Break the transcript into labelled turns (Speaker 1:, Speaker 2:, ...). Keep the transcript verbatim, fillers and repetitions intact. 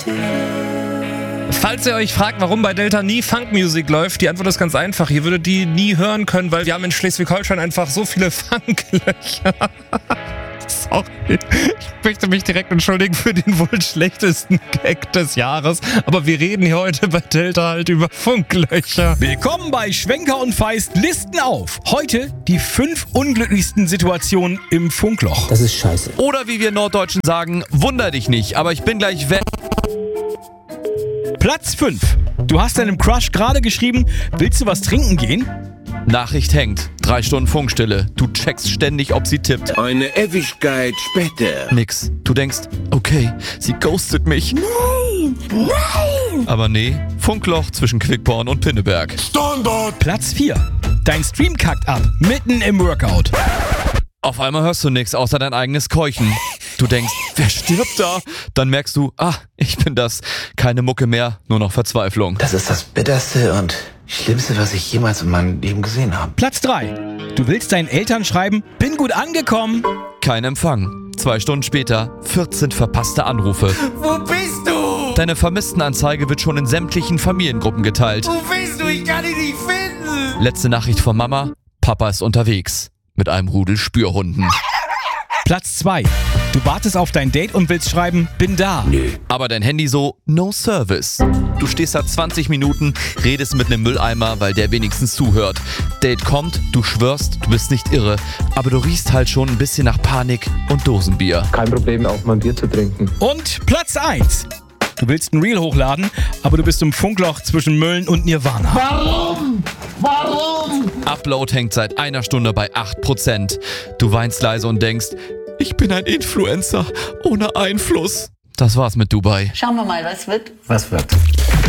Speaker 1: Falls ihr euch fragt, warum bei Delta nie Funkmusik läuft, die Antwort ist ganz einfach. Ihr würdet die nie hören können, weil wir haben in Schleswig-Holstein einfach so viele Funklöcher. Sorry. Ich möchte mich direkt entschuldigen für den wohl schlechtesten Gag des Jahres. Aber wir reden hier heute bei Delta halt über Funklöcher.
Speaker 2: Willkommen bei Schwenker und Feist Listen auf. Heute die fünf unglücklichsten Situationen im Funkloch.
Speaker 3: Das ist scheiße.
Speaker 4: Oder wie wir Norddeutschen sagen, wunder dich nicht, aber ich bin gleich weg.
Speaker 2: Platz fünf. Du hast deinem Crush gerade geschrieben, willst du was trinken gehen?
Speaker 4: Nachricht hängt. Drei Stunden Funkstille. Du checkst ständig, ob sie tippt.
Speaker 5: Eine Ewigkeit später.
Speaker 4: Nix. Du denkst, okay, sie ghostet mich.
Speaker 6: Nein, nein.
Speaker 4: Aber nee, Funkloch zwischen Quickborn und Pinneberg.
Speaker 5: Standard.
Speaker 2: Platz vier. Dein Stream kackt ab, mitten im Workout.
Speaker 4: Auf einmal hörst du nichts außer dein eigenes Keuchen. Du denkst, wer stirbt da? Dann merkst du, ah, ich bin das. Keine Mucke mehr, nur noch Verzweiflung.
Speaker 3: Das ist das Bitterste und Schlimmste, was ich jemals in meinem Leben gesehen habe.
Speaker 2: Platz drei. Du willst deinen Eltern schreiben, bin gut angekommen.
Speaker 4: Kein Empfang. Zwei Stunden später, vierzehn verpasste Anrufe.
Speaker 5: Wo bist du?
Speaker 4: Deine Vermisstenanzeige wird schon in sämtlichen Familiengruppen geteilt.
Speaker 5: Wo bist du? Ich kann dich nicht finden.
Speaker 4: Letzte Nachricht von Mama, Papa ist unterwegs. Mit einem Rudel Spürhunden.
Speaker 2: Platz zwei. Du wartest auf dein Date und willst schreiben, bin da.
Speaker 5: Nö.
Speaker 4: Aber dein Handy so, no service. Du stehst da zwanzig Minuten, redest mit einem Mülleimer, weil der wenigstens zuhört. Date kommt, du schwörst, du bist nicht irre. Aber du riechst halt schon ein bisschen nach Panik und Dosenbier.
Speaker 7: Kein Problem, auch mal ein Bier zu trinken.
Speaker 2: Und Platz eins. Du willst ein Reel hochladen, aber du bist im Funkloch zwischen Mölln und Nirvana.
Speaker 6: Warum? Warum?
Speaker 4: Upload hängt seit einer Stunde bei acht Prozent. Du weinst leise und denkst, ich bin ein Influencer ohne Einfluss. Das war's mit Dubai.
Speaker 8: Schauen wir mal, was wird.
Speaker 3: Was wird?